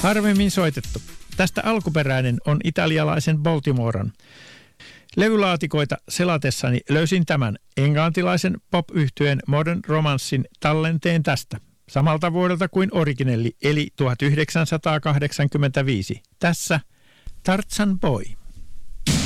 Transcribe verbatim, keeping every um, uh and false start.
Harvemmin soitettu. Tästä alkuperäinen on italialaisen Baltimoren. Levylaatikoita selatessani löysin tämän englantilaisen pop-yhtyeen Modern Romancein tallenteen tästä. Samalta vuodelta kuin originelli, eli tuhatyhdeksänsataakahdeksankymmentäviisi. Tässä Tarzan Boy.